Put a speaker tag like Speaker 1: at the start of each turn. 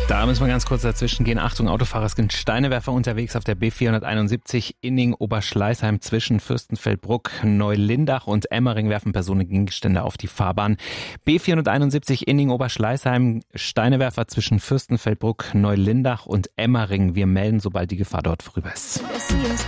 Speaker 1: Da müssen wir ganz kurz dazwischen gehen. Achtung, Autofahrer, es sind Steinewerfer unterwegs auf der B471 Inning-Oberschleißheim zwischen Fürstenfeldbruck, Neulindach und Emmering werfen Personengegenstände auf die Fahrbahn. B471 Inning-Oberschleißheim, Steinewerfer zwischen Fürstenfeldbruck, Neulindach und Emmering. Wir melden, sobald die Gefahr dort vorüber ist.